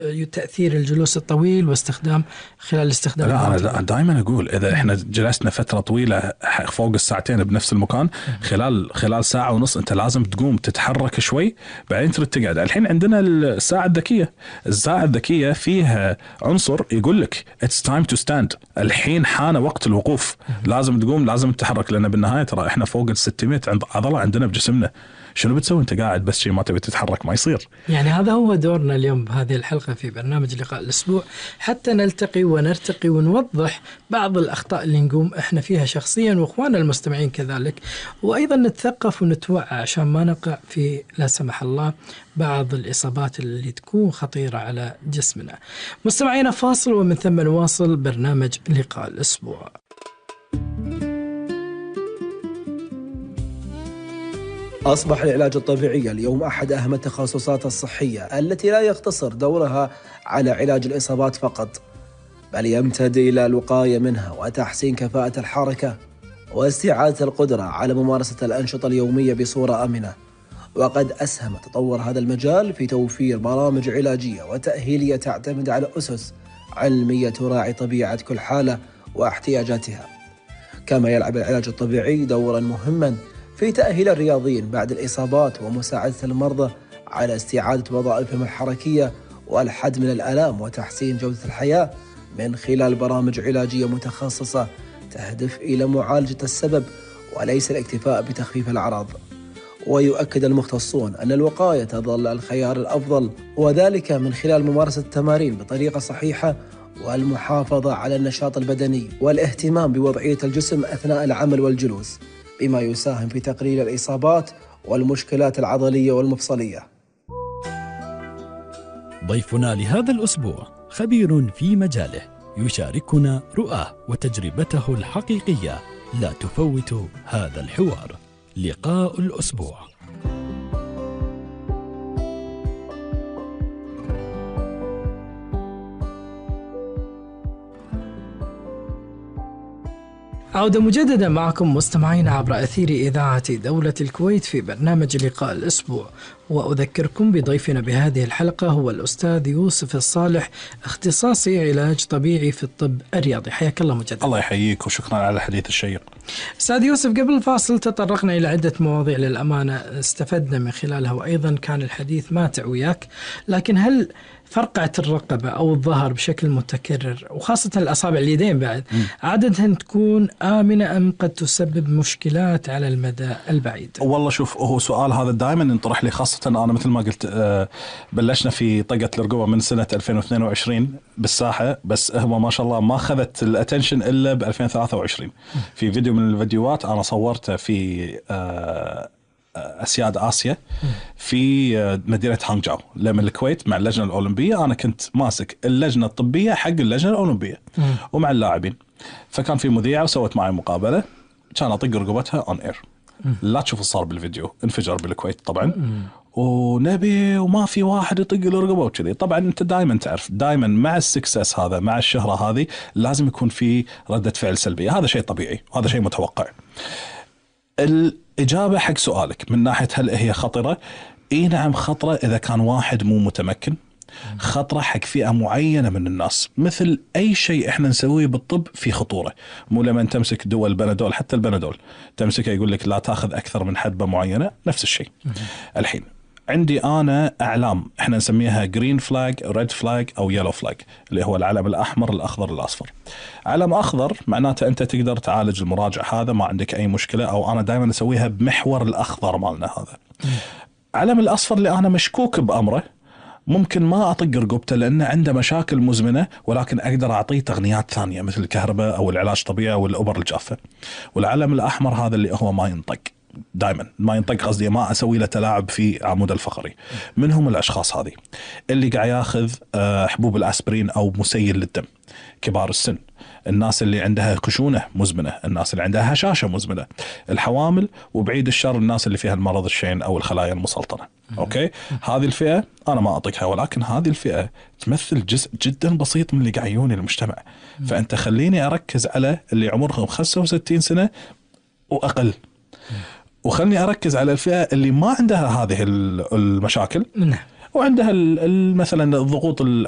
تأثير الجلوس الطويل واستخدام خلال الاستخدام. لا أنا دائما أقول إذا إحنا جلسنا فترة طويلة فوق الساعتين بنفس المكان، خلال ساعة ونص أنت لازم تقوم تتحرك شوي بعدين ترد تقعد. الحين عندنا الساعة الذكية فيها عنصر يقول لك it's time to stand، الحين حان وقت الوقوف، لازم تقوم، لازم تتحرك، لأن بالنهاية ترى إحنا فوق 600 عضلة عندنا بجسمنا. شنو بتسوي أنت قاعد بس شيء ما تبي تتحرك؟ ما يصير. يعني هذا هو دورنا اليوم بهذه الحلقة في برنامج لقاء الأسبوع، حتى نلتقي ونرتقي ونوضح بعض الأخطاء اللي نقوم إحنا فيها شخصيا وإخواننا المستمعين كذلك، وأيضا نتثقف ونتوعى عشان ما نقع في لا سمح الله بعض الإصابات اللي تكون خطيرة على جسمنا. مستمعينا فاصل ومن ثم نواصل برنامج لقاء الأسبوع. أصبح العلاج الطبيعي اليوم أحد أهم التخصصات الصحية التي لا يقتصر دورها على علاج الإصابات فقط، بل يمتد إلى الوقاية منها وتحسين كفاءة الحركة واستعادة القدرة على ممارسة الأنشطة اليومية بصورة آمنة. وقد أسهم تطور هذا المجال في توفير برامج علاجية وتأهيلية تعتمد على أسس علمية تراعي طبيعة كل حالة واحتياجاتها. كما يلعب العلاج الطبيعي دورا مهما في تأهيل الرياضيين بعد الإصابات ومساعدة المرضى على استعادة وظائفهم الحركية والحد من الآلام وتحسين جودة الحياة من خلال برامج علاجية متخصصة تهدف إلى معالجة السبب وليس الاكتفاء بتخفيف الأعراض. ويؤكد المختصون أن الوقاية تظل الخيار الأفضل، وذلك من خلال ممارسة التمارين بطريقة صحيحة والمحافظة على النشاط البدني والاهتمام بوضعية الجسم أثناء العمل والجلوس، بما يساهم في تقليل الإصابات والمشكلات العضلية والمفصلية. ضيفنا لهذا الأسبوع خبير في مجاله يشاركنا رؤاه وتجربته الحقيقية. لا تفوتوا هذا الحوار. لقاء الأسبوع. عودة مجددا معكم مستمعين عبر أثير إذاعة دولة الكويت في برنامج لقاء الأسبوع، وأذكركم بضيفنا بهذه الحلقة هو الأستاذ يوسف الصالح، اختصاصي علاج طبيعي في الطب الرياضي. حياك الله مجددا. الله يحييك وشكرا على الحديث الشيق. أستاذ يوسف، قبل الفاصل تطرقنا إلى عدة مواضيع للأمانة استفدنا من خلالها، وأيضا كان الحديث ماتع وياك، لكن هل فرقعة الرقبة أو الظهر بشكل متكرر وخاصة الأصابع اليدين بعد عادة تكون آمنة أم قد تسبب مشكلات على المدى البعيد؟ والله شوف، هو سؤال هذا دائما ينطرح لي، خاصة أنا مثل ما قلت بلشنا في طقة الرقبة من سنة 2022 بالساحة، بس هو ما شاء الله ما أخذت الاتنشن إلا ب 2023 في فيديو من الفيديوهات أنا صورته في أسياد آسيا في مدينة هانجاو من الكويت مع اللجنة الأولمبية. أنا كنت ماسك اللجنة الطبية حق اللجنة الأولمبية ومع اللاعبين، فكان في مذيعة وسوت معي مقابلة، كان أطق رقبتها on air. لا تشوف صار بالفيديو، انفجر بالكويت طبعا، ونبي وما في واحد يطق الرقبة وكذي. طبعا أنت دائما تعرف، دائما مع السكسس هذا، مع الشهرة هذه لازم يكون في ردة فعل سلبية، هذا شيء طبيعي وهذا شيء متوقع. الإجابة حق سؤالك من ناحية هل هي خطرة؟ إيه نعم خطرة إذا كان واحد مو متمكن، خطرة حق فئة معينة من الناس. مثل أي شيء إحنا نسويه بالطب في خطورة، مو لما تمسك دول البنادول، حتى البنادول تمسكه يقول لك لا تأخذ أكثر من حدبة معينة، نفس الشيء. الحين عندي أنا أعلام إحنا نسميها green flag, red flag أو yellow flag، اللي هو العلم الأحمر، الأخضر، الأصفر. علم أخضر معناته أنت تقدر تعالج المراجع هذا، ما عندك أي مشكلة، أو أنا دائما أسويها بمحور الأخضر مالنا هذا. علم الأصفر اللي أنا مشكوك بأمره، ممكن ما أطق رقبته لأنه عنده مشاكل مزمنة، ولكن أقدر أعطيه تقنيات ثانية مثل الكهرباء أو العلاج الطبيعي أو الأبر الجافة. والعلم الأحمر هذا اللي هو ما ينطق، دائما ما ينطق، قصدي ما أسوي له تلاعب في عمود الفقري. منهم الأشخاص هذه اللي قاعد ياخذ حبوب الأسبرين أو مسيل للدم، كبار السن، الناس اللي عندها خشونة مزمنة، الناس اللي عندها هشاشة مزمنة، الحوامل، وبعيد الشر الناس اللي فيها المرض الشين أو الخلايا المسلطنة. أوكي، هذه الفئة أنا ما أطيقها، ولكن هذه الفئة تمثل جزء جدا بسيط من اللي قاعد يجون المجتمع. فأنت خليني أركز على اللي عمرهم 65 سنة وأقل، وخلني أركز على الفئة اللي ما عندها هذه المشاكل وعندها مثلا الضغوط